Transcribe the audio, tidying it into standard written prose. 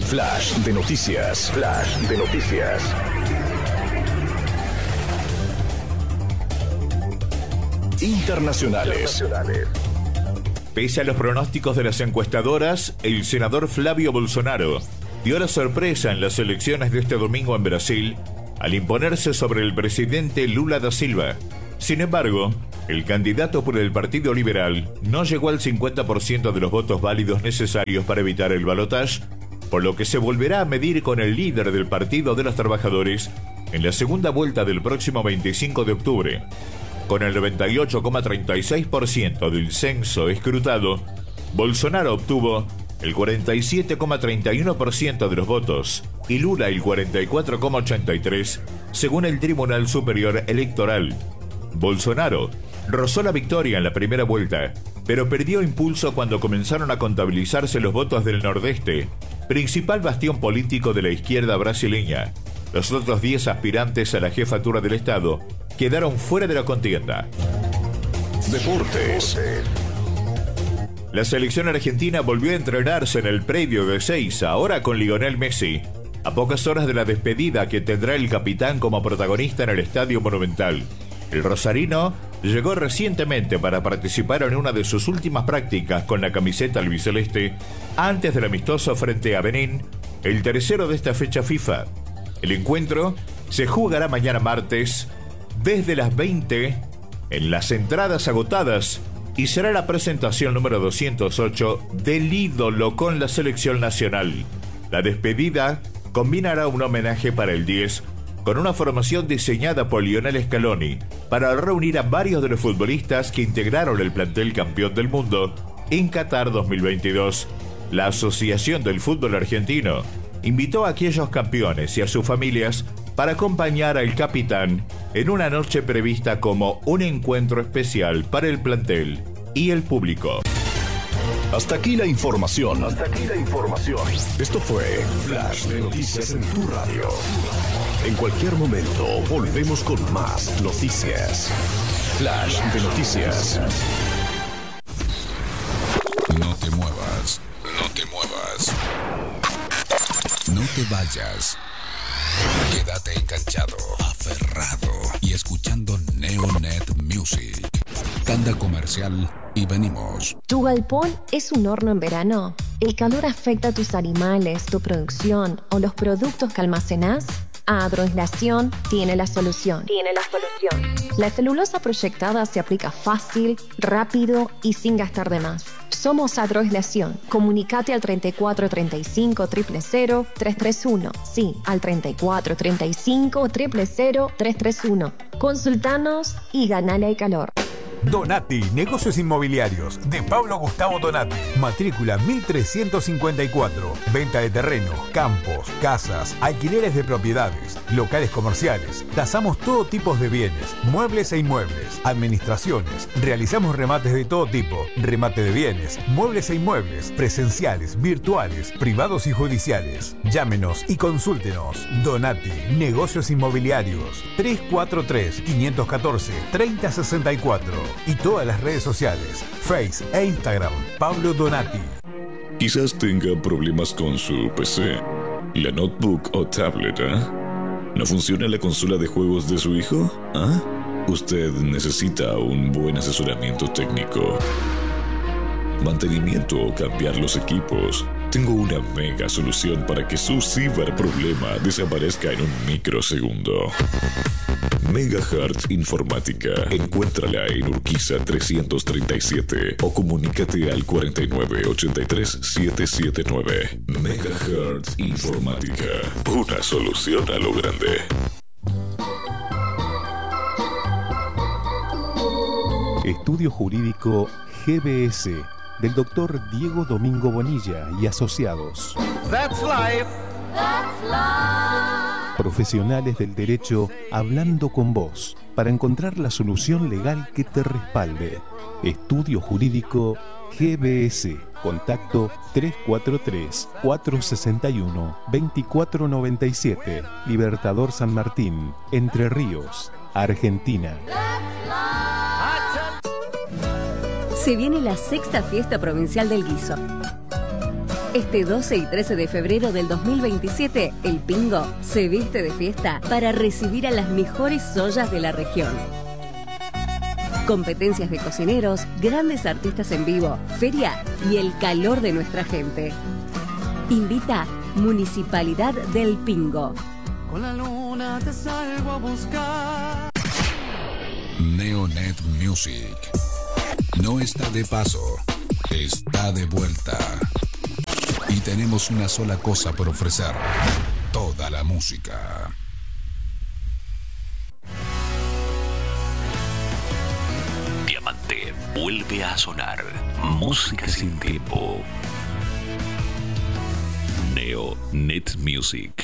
Flash de noticias. Flash de noticias. Internacionales. Pese a los pronósticos de las encuestadoras, el senador Flavio Bolsonaro dio la sorpresa en las elecciones de este domingo en Brasil al imponerse sobre el presidente Lula da Silva. Sin embargo, el candidato por el Partido Liberal no llegó al 50% de los votos válidos necesarios para evitar el balotaje, por lo que se volverá a medir con el líder del Partido de los Trabajadores en la segunda vuelta del próximo 25 de octubre. Con el 98,36% del censo escrutado, Bolsonaro obtuvo el 47,31% de los votos y Lula el 44,83%, según el Tribunal Superior Electoral. Bolsonaro rozó la victoria en la primera vuelta, pero perdió impulso cuando comenzaron a contabilizarse los votos del Nordeste, principal bastión político de la izquierda brasileña. Los otros 10 aspirantes a la jefatura del Estado quedaron fuera de la contienda. Deportes. La selección argentina volvió a entrenarse en el predio de Ezeiza, ahora con Lionel Messi, a pocas horas de la despedida que tendrá el capitán como protagonista en el Estadio Monumental. El rosarino llegó recientemente para participar en una de sus últimas prácticas con la camiseta albiceleste antes del amistoso frente a Benín, el tercero de esta fecha FIFA. El encuentro se jugará mañana martes desde las 20 en las entradas agotadas y será la presentación número 208 del ídolo con la selección nacional. La despedida combinará un homenaje para el 10 con una formación diseñada por Lionel Scaloni para reunir a varios de los futbolistas que integraron el plantel campeón del mundo en Qatar 2022. La Asociación del Fútbol Argentino invitó a aquellos campeones y a sus familias para acompañar al capitán en una noche prevista como un encuentro especial para el plantel y el público. Hasta aquí la información. Esto fue Flash de Noticias en tu radio. En cualquier momento volvemos con más noticias. Flash de Noticias. No te muevas, no te muevas. No te vayas. Quédate enganchado, aferrado y escuchando Neonet Music. Tanda comercial y venimos. ¿Tu galpón es un horno en verano? ¿El calor afecta a tus animales, tu producción o los productos que almacenás? Agroaislación tiene la solución. La celulosa proyectada se aplica fácil, rápido y sin gastar de más. Somos Agroaislación. Comunicate al 3435 000 331. Sí, al 3435 000 331. Consultanos y ganale al calor. Donati, negocios inmobiliarios, de Pablo Gustavo Donati. Matrícula 1354. Venta de terreno, campos, casas, alquileres de propiedades, locales comerciales. Tasamos todo tipo de bienes, muebles e inmuebles, administraciones. Realizamos remates de todo tipo, remate de bienes, muebles e inmuebles, presenciales, virtuales, privados y judiciales. Llámenos y consúltenos. Donati, negocios inmobiliarios. 343-514-3064. Y todas las redes sociales, Face e Instagram, Pablo Donati. Quizás tenga problemas con su PC, la notebook o tablet, ¿No funciona la consola de juegos de su hijo? Usted necesita un buen asesoramiento técnico, mantenimiento o cambiar los equipos. Tengo una mega solución para que su ciberproblema desaparezca en un microsegundo. Megahertz Informática. Encuéntrala en Urquiza 337 o comunícate al 4983-779. Megahertz Informática. Una solución a lo grande. Estudio Jurídico GBS del Dr. Diego Domingo Bonilla y asociados. That's life. That's life. Profesionales del derecho hablando con vos para encontrar la solución legal que te respalde. Estudio Jurídico GBS. Contacto 343-461-2497. Libertador San Martín, Entre Ríos, Argentina. Se viene la 6ª fiesta provincial del guiso. Este 12 y 13 de febrero del 2027, el Pingo se viste de fiesta para recibir a las mejores ollas de la región. Competencias de cocineros, grandes artistas en vivo, feria y el calor de nuestra gente. Invita Municipalidad del Pingo. Con la luna te salgo a buscar. Neonet Music. No está de paso, está de vuelta. Y tenemos una sola cosa por ofrecer: toda la música. Diamante vuelve a sonar. Música sin tiempo. Neonet Music.